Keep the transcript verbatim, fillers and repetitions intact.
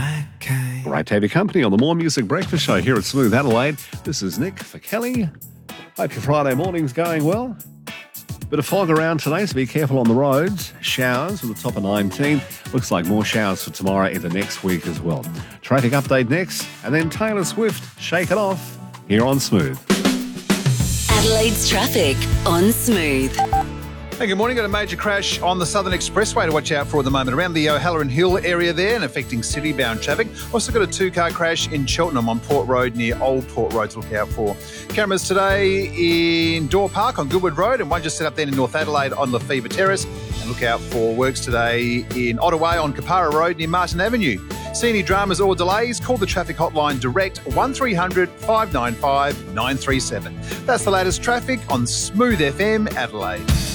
McCain. Great to have your company on the More Music Breakfast Show here at Smooth Adelaide. This is Nick for Kelly. Hope your Friday morning's going well. Bit of fog around today, so be careful on the roads. Showers with a top of nineteen. Looks like more showers for tomorrow into next week as well. Traffic update next, and then Taylor Swift, Shake It Off, here on Smooth. Adelaide's traffic on Smooth. Hey, good morning. Got a major crash on the Southern Expressway to watch out for at the moment around the O'Halloran Hill area there and affecting city-bound traffic. Also got a two-car crash in Cheltenham on Port Road near Old Port Road to look out for. Cameras today in Door Park on Goodwood Road and one just set up then in North Adelaide on Lefevre Terrace. And look out for works today in Ottaway on Kapara Road near Martin Avenue. See any dramas or delays? Call the traffic hotline direct one three hundred, five nine five, nine three seven. That's the latest traffic on Smooth F M Adelaide.